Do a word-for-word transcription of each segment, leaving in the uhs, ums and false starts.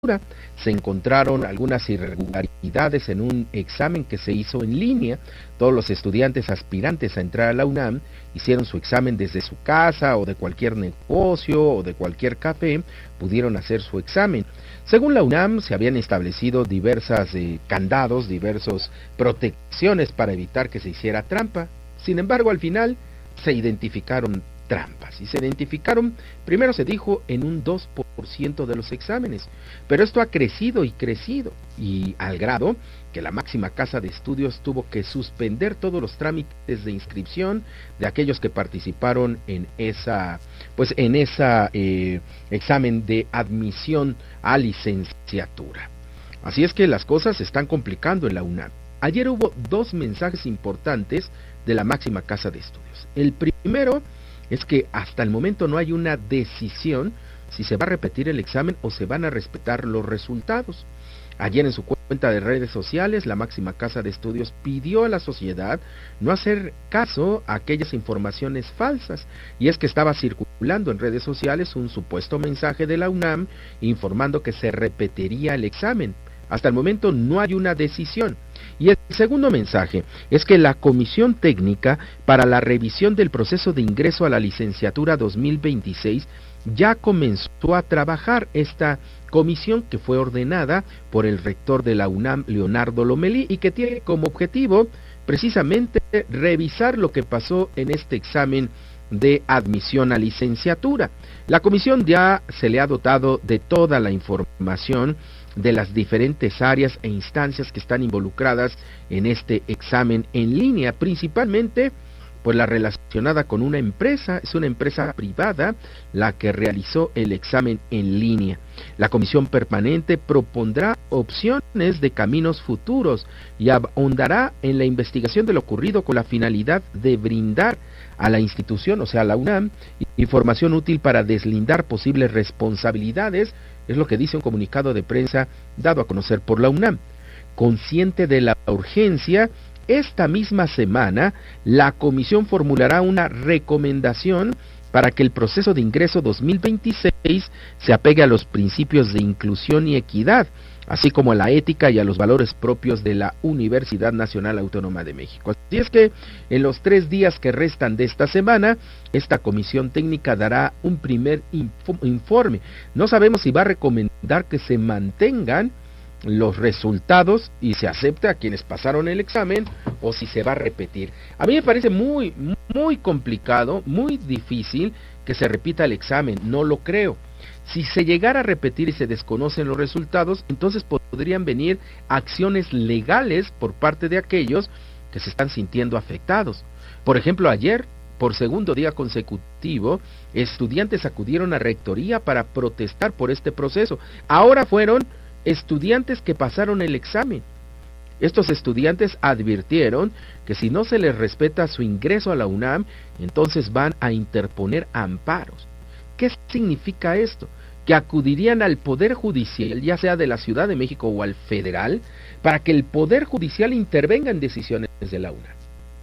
Se encontraron algunas irregularidades en un examen que se hizo en línea. Todos los estudiantes aspirantes a entrar a la UNAM hicieron su examen desde su casa o de cualquier negocio o de cualquier café, pudieron hacer su examen. Según la UNAM, se habían establecido diversas eh, candados, diversas protecciones para evitar que se hiciera trampa. Sin embargo, al final se identificaron trampas, y se identificaron, primero se dijo, en un dos por ciento de los exámenes, pero esto ha crecido y crecido, y al grado que la máxima casa de estudios tuvo que suspender todos los trámites de inscripción de aquellos que participaron en esa, pues en esa eh, examen de admisión a licenciatura. Así es que las cosas se están complicando en la UNAM. Ayer hubo dos mensajes importantes de la máxima casa de estudios. El primero es que hasta el momento no hay una decisión si se va a repetir el examen o se van a respetar los resultados. Ayer en su cuenta de redes sociales, la máxima casa de estudios pidió a la sociedad no hacer caso a aquellas informaciones falsas, y es que estaba circulando en redes sociales un supuesto mensaje de la UNAM informando que se repetiría el examen. Hasta el momento no hay una decisión. Y el segundo mensaje es que la Comisión Técnica para la Revisión del Proceso de Ingreso a la Licenciatura dos mil veintiséis ya comenzó a trabajar. Esta comisión, que fue ordenada por el rector de la UNAM, Leonardo Lomelí, y que tiene como objetivo precisamente revisar lo que pasó en este examen de admisión a licenciatura. La comisión ya se le ha dotado de toda la información de las diferentes áreas e instancias que están involucradas en este examen en línea, principalmente pues la relacionada con una empresa. Es una empresa privada la que realizó el examen en línea. La comisión permanente propondrá opciones de caminos futuros y ahondará en la investigación de lo ocurrido con la finalidad de brindar a la institución, o sea, a la UNAM, información útil para deslindar posibles responsabilidades. Es lo que dice un comunicado de prensa dado a conocer por la UNAM. Consciente de la urgencia, esta misma semana la comisión formulará una recomendación para que el proceso de ingreso dos mil veintiséis se apegue a los principios de inclusión y equidad, así como a la ética y a los valores propios de la Universidad Nacional Autónoma de México. Así es que en los tres días que restan de esta semana, esta comisión técnica dará un primer informe. No sabemos si va a recomendar que se mantengan los resultados y se acepte a quienes pasaron el examen, o si se va a repetir. A mí me parece muy, muy complicado, muy difícil que se repita el examen. No lo creo. Si se llegara a repetir y se desconocen los resultados, entonces podrían venir acciones legales por parte de aquellos que se están sintiendo afectados. Por ejemplo, ayer, por segundo día consecutivo, estudiantes acudieron a rectoría para protestar por este proceso. Ahora fueron estudiantes que pasaron el examen. Estos estudiantes advirtieron que si no se les respeta su ingreso a la UNAM, entonces van a interponer amparos. ¿Qué significa esto? Que acudirían al Poder Judicial, ya sea de la Ciudad de México o al federal, para que el Poder Judicial intervenga en decisiones de la UNAM.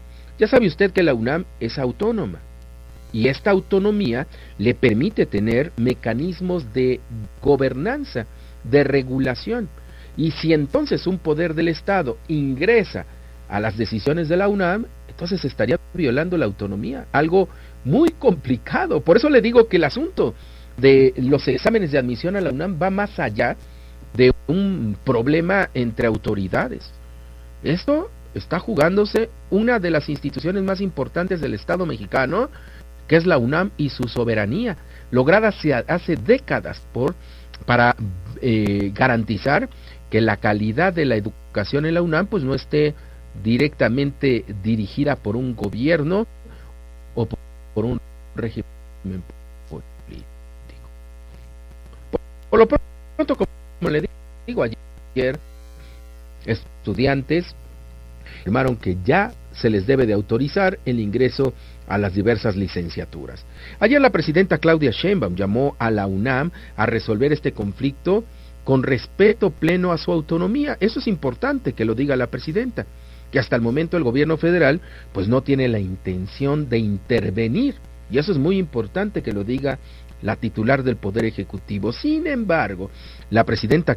Ya sabe usted que la UNAM es autónoma, y esta autonomía le permite tener mecanismos de gobernanza, de regulación. Y si entonces un poder del Estado ingresa a las decisiones de la UNAM, entonces estaría violando la autonomía, algo muy complicado. Por eso le digo que el asunto de los exámenes de admisión a la UNAM va más allá de un problema entre autoridades. Esto está jugándose una de las instituciones más importantes del Estado mexicano, que es la UNAM, y su soberanía, lograda hace décadas por para eh, garantizar que la calidad de la educación en la UNAM pues no esté directamente dirigida por un gobierno o por, por un régimen político. Por, por lo pronto, como le digo, ayer estudiantes afirmaron que ya se les debe de autorizar el ingreso a las diversas licenciaturas. Ayer la presidenta Claudia Sheinbaum llamó a la UNAM a resolver este conflicto con respeto pleno a su autonomía. Eso es importante que lo diga la presidenta, que hasta el momento el gobierno federal pues no tiene la intención de intervenir, y eso es muy importante que lo diga la titular del Poder Ejecutivo. Sin embargo, la presidenta